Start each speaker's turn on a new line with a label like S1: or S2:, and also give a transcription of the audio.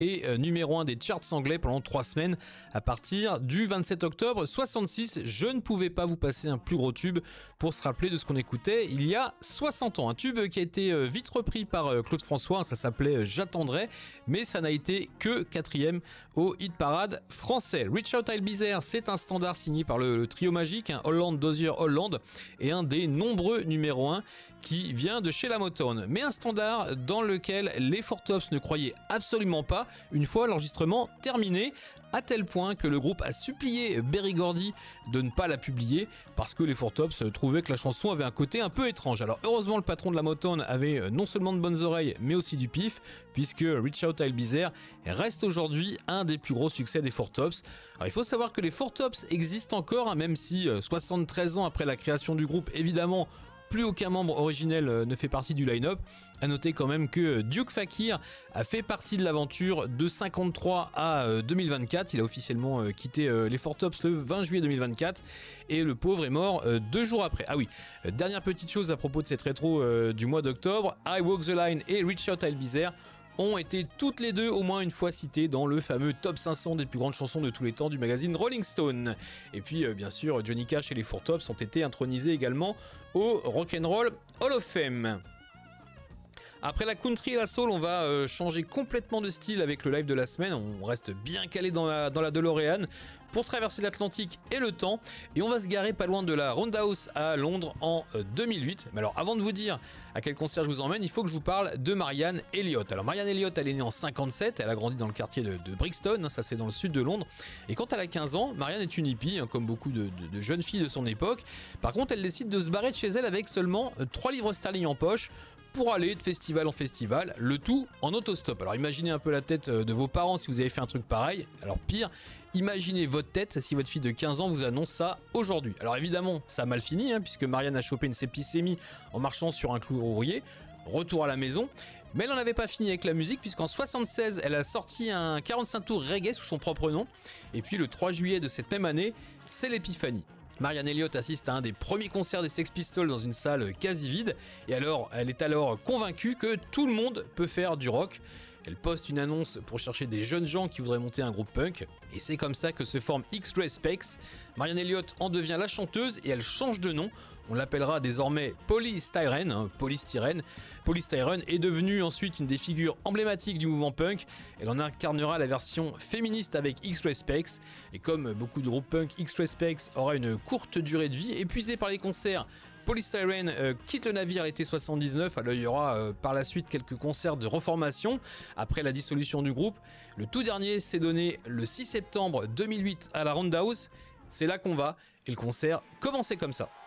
S1: et numéro 1 des charts anglais pendant 3 semaines à partir du 27 octobre 66. Je ne pouvais pas vous passer un plus gros tube pour se rappeler de ce qu'on écoutait il y a 60 ans. Un tube qui a été vite repris par Claude François, ça s'appelait J'attendrai, mais ça n'a été que 4e au hit parade français. Reach Out I'll Be There, c'est un standard signé par le trio magique, Holland, Dozier, Holland, et un des nombreux numéro 1 qui vient de chez la Motown. Mais un standard dans lequel les Four Tops ne croyaient absolument pas une fois l'enregistrement terminé, à tel point que le groupe a supplié Berry Gordy de ne pas la publier parce que les Four Tops trouvaient que la chanson avait un côté un peu étrange. Alors heureusement le patron de la Motown avait non seulement de bonnes oreilles mais aussi du pif, puisque Reach Out I'll Be There reste aujourd'hui un des plus gros succès des Four Tops. Alors il faut savoir que les Four Tops existent encore, même si 73 ans après la création du groupe, évidemment plus aucun membre originel ne fait partie du line-up. À noter quand même que Duke Fakir a fait partie de l'aventure de 53 à 2024. Il a officiellement quitté les Four Tops le 20 juillet 2024 et le pauvre est mort 2 jours après. Ah oui, dernière petite chose à propos de cette rétro du mois d'octobre, I Walk the Line et Reach Out I'll Be There ont été toutes les deux au moins une fois citées dans le fameux top 500 des plus grandes chansons de tous les temps du magazine Rolling Stone. Et puis bien sûr Johnny Cash et les Four Tops ont été intronisés également au Rock'n'Roll Hall of Fame. Après la country et la soul, on va changer complètement de style avec le live de la semaine. On reste bien calé dans la DeLorean pour traverser l'Atlantique et le temps. Et on va se garer pas loin de la Roundhouse à Londres en 2008. Mais alors avant de vous dire à quel concert je vous emmène, il faut que je vous parle de Marianne Elliott. Alors Marianne Elliott, elle est née en 57, elle a grandi dans le quartier de Brixton, ça c'est dans le sud de Londres. Et quand elle a 15 ans, Marianne est une hippie, comme beaucoup de jeunes filles de son époque. Par contre, elle décide de se barrer de chez elle avec seulement 3 livres sterling en poche, pour aller de festival en festival, le tout en autostop. Alors imaginez un peu la tête de vos parents si vous avez fait un truc pareil. Alors pire, imaginez votre tête si votre fille de 15 ans vous annonce ça aujourd'hui. Alors évidemment, ça a mal fini, puisque Marianne a chopé une septicémie en marchant sur un clou rouillé. Retour à la maison. Mais elle n'en avait pas fini avec la musique, puisqu'en 76, elle a sorti un 45 tours reggae sous son propre nom. Et puis le 3 juillet de cette même année, c'est l'épiphanie. Marianne Elliott assiste à un des premiers concerts des Sex Pistols dans une salle quasi vide, et alors elle est alors convaincue que tout le monde peut faire du rock. Elle poste une annonce pour chercher des jeunes gens qui voudraient monter un groupe punk, et c'est comme ça que se forme X-Ray Spex. Marianne Elliott en devient la chanteuse et elle change de nom. On l'appellera désormais Polystyrene. Polystyrene est devenue ensuite une des figures emblématiques du mouvement punk. Elle en incarnera la version féministe avec X-Ray Spex. Et comme beaucoup de groupes punk, X-Ray Spex aura une courte durée de vie, épuisée par les concerts. Polystyrene quitte le navire l'été 79, alors il y aura par la suite quelques concerts de reformation après la dissolution du groupe. Le tout dernier s'est donné le 6 septembre 2008 à la Roundhouse. C'est là qu'on va, et le concert commençait comme ça.